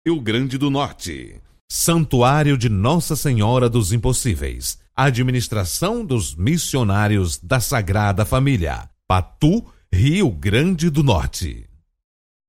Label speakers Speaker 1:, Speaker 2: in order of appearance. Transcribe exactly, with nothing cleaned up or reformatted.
Speaker 1: Rio Grande do Norte. Santuário de Nossa Senhora dos Impossíveis. Administração dos Missionários da Sagrada Família. Patu, Rio Grande do Norte.